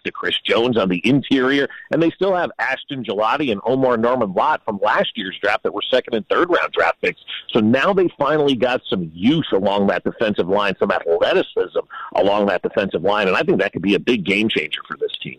to Chris Jones on the interior, and they still have Ashton Gelati and Omar Norman-Lott from last year's draft that were second and third round draft picks. So now they finally got some use along that defensive line, some athleticism along that defensive line, and I think that could be a big game changer for this team.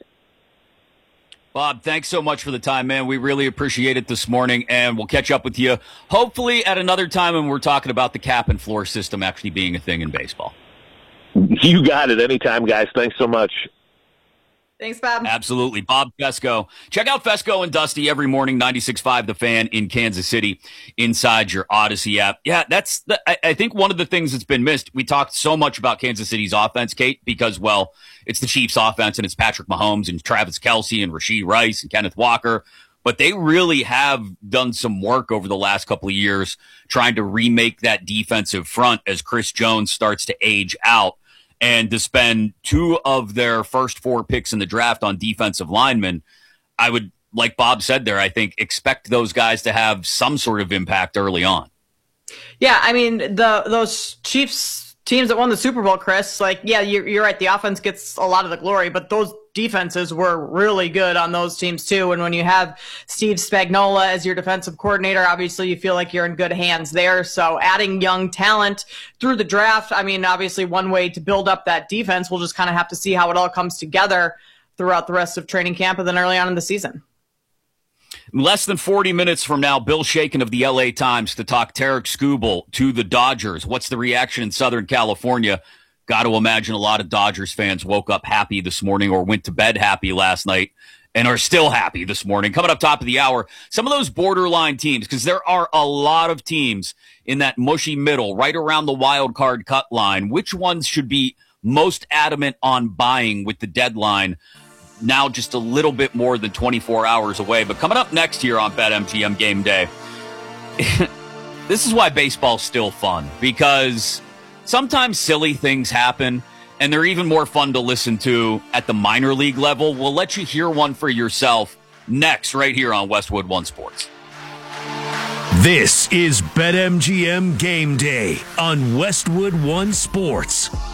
Bob, thanks so much for the time, man. We really appreciate it this morning, and we'll catch up with you hopefully at another time when we're talking about the cap and floor system actually being a thing in baseball. You got it. Anytime, guys. Thanks so much. Thanks, Bob. Absolutely. Bob Fescoe. Check out Fescoe and Dusty every morning, 96.5 The Fan in Kansas City, inside your Odyssey app. Yeah, I think one of the things that's been missed, we talked so much about Kansas City's offense, Kate, because, well, it's the Chiefs' offense, and it's Patrick Mahomes and Travis Kelce and Rashee Rice and Kenneth Walker. But they really have done some work over the last couple of years trying to remake that defensive front as Chris Jones starts to age out. And to spend 2 of their first 4 picks in the draft on defensive linemen, I would, like Bob said there, I think expect those guys to have some sort of impact early on. Yeah, I mean, those Chiefs teams that won the Super Bowl, Chris, like, yeah, you're right. The offense gets a lot of the glory, but those defenses were really good on those teams too. And when you have Steve Spagnuolo as your defensive coordinator, obviously you feel like you're in good hands there. So adding young talent through the draft, I mean, obviously one way to build up that defense, we'll just kind of have to see how it all comes together throughout the rest of training camp and then early on in the season. Less than 40 minutes from now, Bill Shaken of the LA Times to talk Tarek Skubal to the Dodgers. What's the reaction in Southern California? Got to imagine a lot of Dodgers fans woke up happy this morning or went to bed happy last night and are still happy this morning. Coming up top of the hour, some of those borderline teams, because there are a lot of teams in that mushy middle, right around the wild card cut line. Which ones should be most adamant on buying with the deadline now just a little bit more than 24 hours away? But coming up next here on BetMGM Game Day, this is why baseball's still fun, because sometimes silly things happen, and they're even more fun to listen to at the minor league level. We'll let you hear one for yourself next, right here on Westwood One Sports. This is BetMGM Game Day on Westwood One Sports.